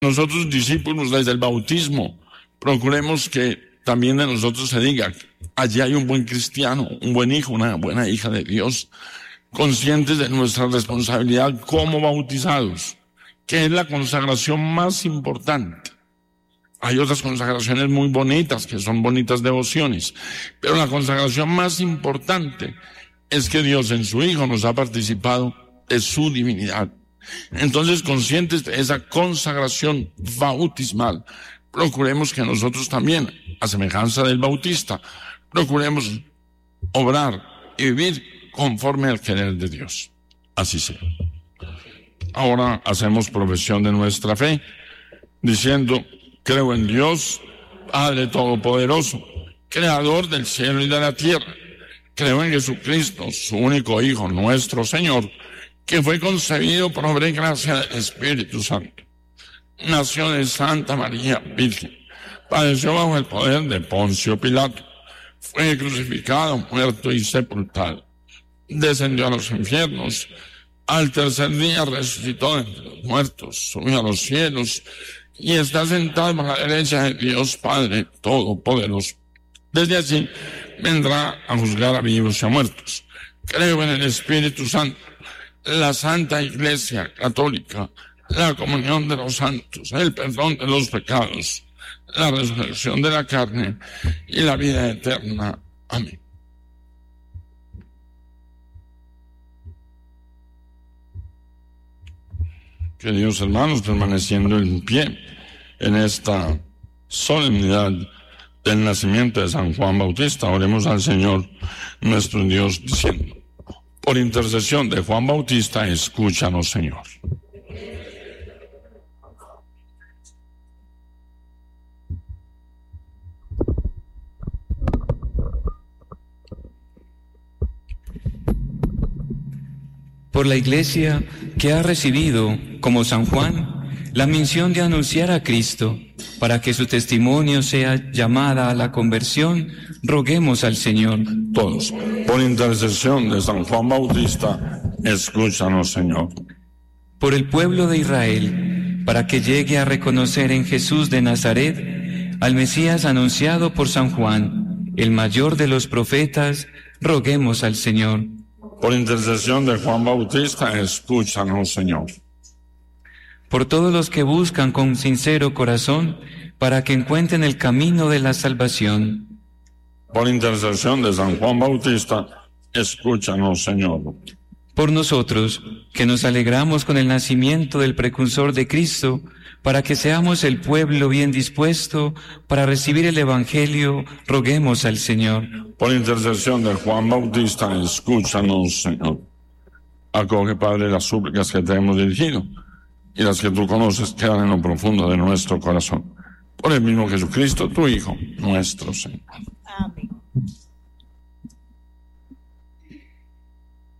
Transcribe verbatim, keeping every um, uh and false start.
Nosotros, discípulos, desde el bautismo, procuremos que también de nosotros se diga, allí hay un buen cristiano, un buen hijo, una buena hija de Dios, conscientes de nuestra responsabilidad como bautizados, que es la consagración más importante. Hay otras consagraciones muy bonitas, que son bonitas devociones, pero la consagración más importante es que Dios en su Hijo nos ha participado de su divinidad. Entonces, conscientes de esa consagración bautismal, procuremos que nosotros también, a semejanza del bautista, procuremos obrar y vivir conforme al querer de Dios. Así sea. Ahora hacemos profesión de nuestra fe, diciendo: creo en Dios, Padre Todopoderoso, Creador del cielo y de la tierra. Creo en Jesucristo, su único Hijo, nuestro Señor, que fue concebido por obra y gracia del Espíritu Santo. Nació de Santa María Virgen, padeció bajo el poder de Poncio Pilato, fue crucificado, muerto y sepultado, descendió a los infiernos, al tercer día resucitó de entre los muertos, subió a los cielos y está sentado a la derecha de Dios Padre Todopoderoso. Desde allí vendrá a juzgar a vivos y a muertos. Creo en el Espíritu Santo, la Santa Iglesia Católica, la comunión de los santos, el perdón de los pecados, la resurrección de la carne y la vida eterna. Amén. Queridos hermanos, permaneciendo en pie en esta solemnidad del nacimiento de San Juan Bautista, oremos al Señor nuestro Dios diciendo: por intercesión de Juan Bautista, escúchanos, Señor. Por la Iglesia que ha recibido, como San Juan, la misión de anunciar a Cristo, para que su testimonio sea llamada a la conversión, roguemos al Señor. Todos, por intercesión de San Juan Bautista, escúchanos, Señor. Por el pueblo de Israel, para que llegue a reconocer en Jesús de Nazaret al Mesías anunciado por San Juan, el mayor de los profetas, roguemos al Señor. Por intercesión de Juan Bautista, escúchanos, Señor. Por todos los que buscan con sincero corazón, para que encuentren el camino de la salvación. Por intercesión de San Juan Bautista, escúchanos, Señor. Por nosotros, que nos alegramos con el nacimiento del precursor de Cristo, para que seamos el pueblo bien dispuesto para recibir el Evangelio, roguemos al Señor. Por intercesión de Juan Bautista, escúchanos, Señor. Acoge, Padre, las súplicas que te hemos dirigido, y las que tú conoces quedan en lo profundo de nuestro corazón. Por el mismo Jesucristo, tu Hijo, nuestro Señor.